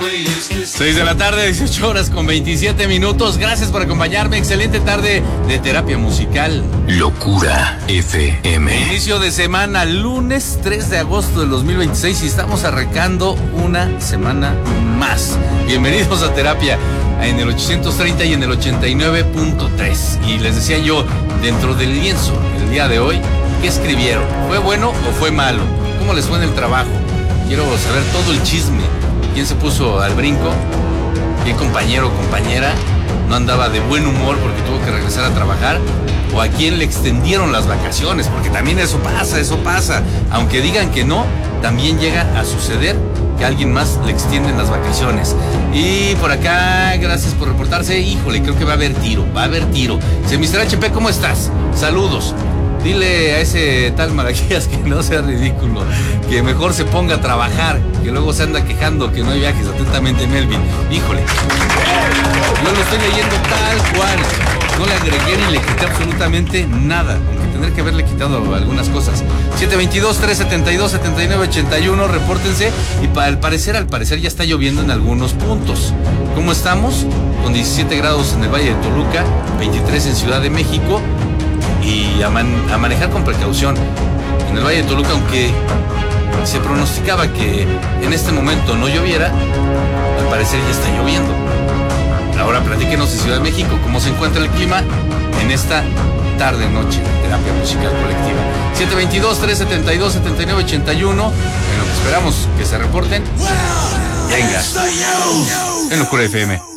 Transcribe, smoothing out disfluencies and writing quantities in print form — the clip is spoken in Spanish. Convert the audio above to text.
6 de la tarde, 18 horas con 27 minutos. Gracias por acompañarme. Excelente tarde de terapia musical. Locura FM. Inicio de semana, lunes 3 de agosto del 2026 y estamos arrancando una semana más. Bienvenidos a terapia en el 830 y en el 89.3. Y les decía yo, dentro del lienzo, el día de hoy, ¿qué escribieron? ¿Fue bueno o fue malo? ¿Cómo les fue en el trabajo? Quiero saber todo el chisme. ¿Quién se puso al brinco? ¿Qué compañero o compañera no andaba de buen humor porque tuvo que regresar a trabajar? ¿O a quién le extendieron las vacaciones? Porque también eso pasa. Aunque digan que no, también llega a suceder que a alguien más le extienden las vacaciones. Y por acá, gracias por reportarse. Híjole, creo que va a haber tiro. Dice, Mr. HP, ¿cómo estás? Saludos. Dile a ese tal Malaquías que no sea ridículo, que mejor se ponga a trabajar, que luego se anda quejando que no hay viajes. Atentamente, Melvin. Híjole, yo lo estoy leyendo tal cual. No le agregué ni le quité absolutamente nada, aunque tendré que haberle quitado algunas cosas. 722-372-7981, repórtense. Y al parecer ya está lloviendo en algunos puntos. ¿Cómo estamos? Con 17 grados en el Valle de Toluca, 23 en Ciudad de México. Y a manejar con precaución en el Valle de Toluca, aunque se pronosticaba que en este momento no lloviera, al parecer ya está lloviendo. Ahora platíquenos en Ciudad de México cómo se encuentra el clima en esta tarde-noche de terapia musical colectiva. 722-372-7981, en lo que esperamos que se reporten. Venga, en Locura FM.